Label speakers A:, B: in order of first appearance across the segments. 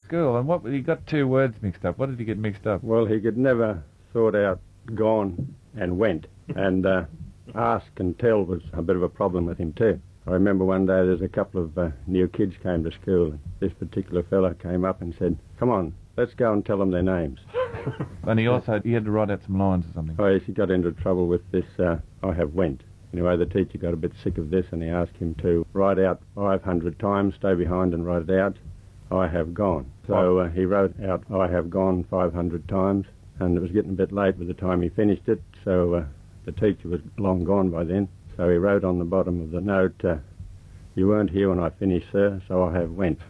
A: school, and what he got two words mixed up. What did he get mixed up?
B: Well, he could never sort out gone and went, and ask and tell was a bit of a problem with him too. I remember one day there's a couple of new kids came to school, and this particular fella came up and said, "Come on, let's go and tell them their names."
A: And he had to write out some lines or something.
B: Oh yes, he got into trouble with this, I have went. Anyway, the teacher got a bit sick of this, and he asked him to write out 500 times, stay behind and write it out, I have gone. So he wrote out I have gone 500 times, and it was getting a bit late by the time he finished it, so the teacher was long gone by then. So he wrote on the bottom of the note, "You weren't here when I finished, sir, so I have went."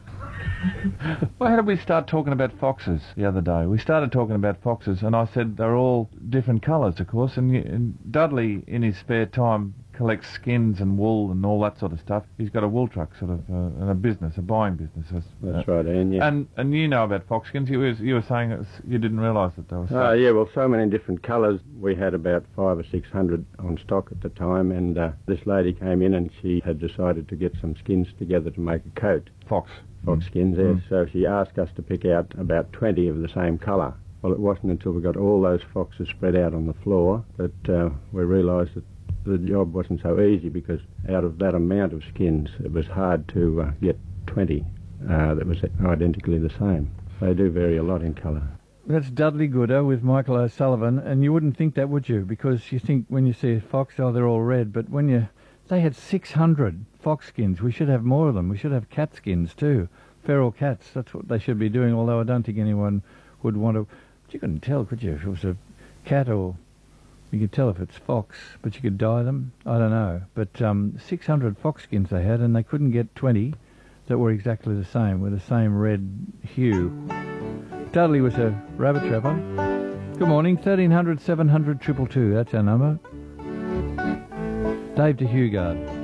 A: Well, how did we start talking about foxes the other day? We started talking about foxes, and I said they're all different colours, of course, and Dudley, in his spare time, collects skins and wool and all that sort of stuff. He's got a wool truck, sort of, and a business, a buying business.
B: That's right, Ian, yeah.
A: And you know about fox skins. You were saying you didn't realise that they were
B: so. Yeah, well, so many different colours. We had about 500 or 600 on stock at the time, and this lady came in and she had decided to get some skins together to make a coat.
A: Fox
B: skins, yes. So she asked us to pick out about 20 of the same colour. Well, it wasn't until we got all those foxes spread out on the floor that we realised that the job wasn't so easy, because out of that amount of skins it was hard to get 20 that was identically the same. They do vary a lot in colour.
C: That's Dudley Gooder with Michael O'Sullivan, and you wouldn't think that, would you? Because you think when you see a fox, oh, they're all red, but they had 600 fox skins. We should have more of them. We should have cat skins too. Feral cats, that's what they should be doing, although I don't think anyone would want to. But you couldn't tell, could you, if it was a cat, or you could tell if it's fox, but you could dye them? I don't know. But 600 fox skins they had, and they couldn't get 20 that were exactly the same, with the same red hue. Dudley was a rabbit trapper. Good morning, 1300 700 222, that's our number. Dave to Hugard.